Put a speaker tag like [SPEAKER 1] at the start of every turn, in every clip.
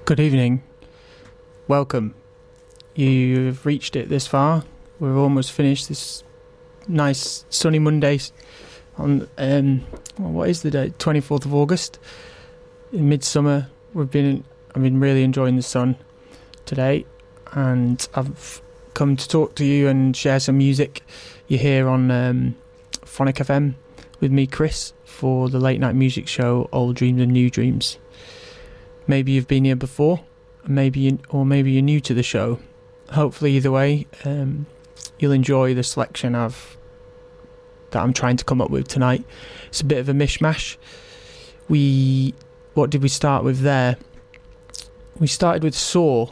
[SPEAKER 1] Good evening. Welcome. You've reached it this far. We're almost finished this nice sunny Monday on what is the date? 24th of August. In midsummer. I've been really enjoying the sun today, and I've come to talk to you and share some music you hear on Phonic FM with me, Chris, for the late night music show Old Dreams and New Dreams. Maybe you've been here before, maybe you're new to the show. Hopefully, either way, you'll enjoy the selection that I'm trying to come up with tonight. It's a bit of a mishmash. What did we start with there? We started with Soar,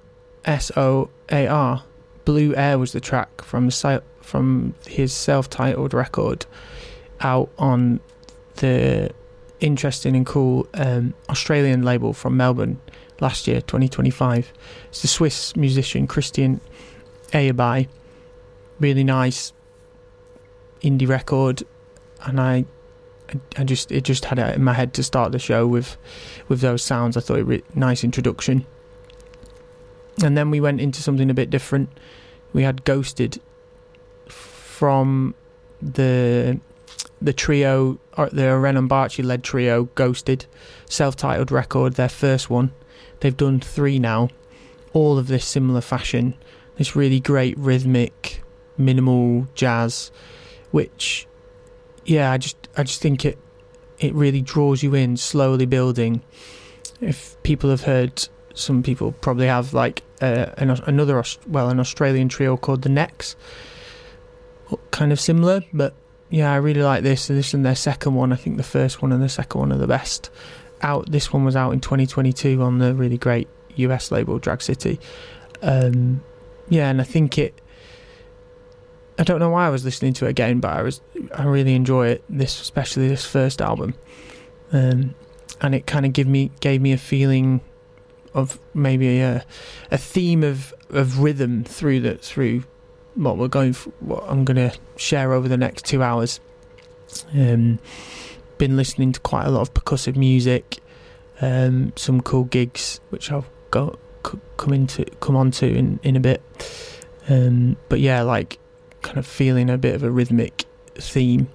[SPEAKER 1] SOAR. Blue Air was the track from his self-titled record, out on the interesting and cool Australian label from Melbourne last year, 2025. It's the Swiss musician Christian Ayabai. Really nice indie record, and it just had it in my head to start the show with those sounds. I thought nice introduction. And then we went into something a bit different. We had Ghosted from the trio, or the Renan Barchi led trio, Ghosted, self-titled record, their first one. They've done 3 now, all of this similar fashion, this really great rhythmic minimal jazz, which I just think it really draws you in, slowly building. If people have heard, some people probably have, like an Australian trio called the Necks, kind of similar, but yeah, I really like this and their second one. I think the first one and the second one are the best. This one was out in 2022 on the really great US label Drag City. And I think I don't know why I was listening to it again, but I really enjoy it. Especially this first album, and it kind of gave me a feeling of maybe a theme of rhythm through what I'm going to share over the next 2 hours. Been listening to quite a lot of percussive music, some cool gigs which I'll come on to in a bit. But yeah, like kind of feeling a bit of a rhythmic theme.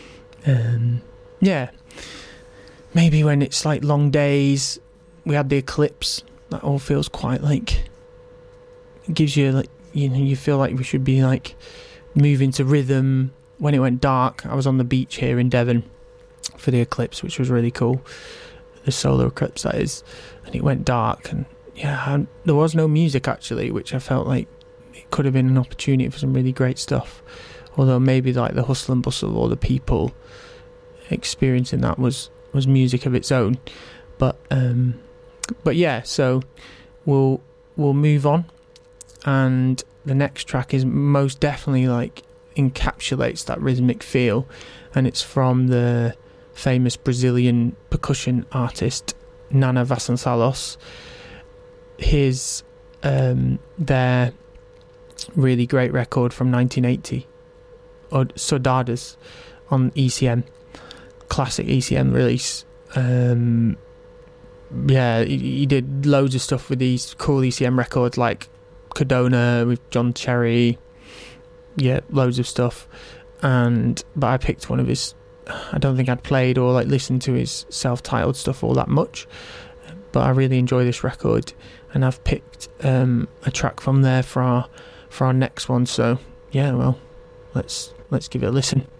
[SPEAKER 1] Maybe when it's like long days, we had the eclipse. That all feels quite like, it gives you like, you feel like we should be like moving to rhythm. When it went dark, I was on the beach here in Devon for the eclipse, which was really cool, the solar eclipse that is, and it went dark, and there was no music actually, which I felt like it could have been an opportunity for some really great stuff, although maybe like the hustle and bustle or the people experiencing that was music of its own. But yeah, so we'll move on. And the next track is most definitely like encapsulates that rhythmic feel, and it's from the famous Brazilian percussion artist Nana Vasconcelos. His their really great record from 1980, or Saudades, on ECM, classic ECM release. He did loads of stuff with these cool ECM records like Cadona with John Cherry, loads of stuff. But I picked one of his, I don't think I'd played or like listened to his self-titled stuff all that much, but I really enjoy this record, and I've picked a track from there for our next one. So let's give it a listen.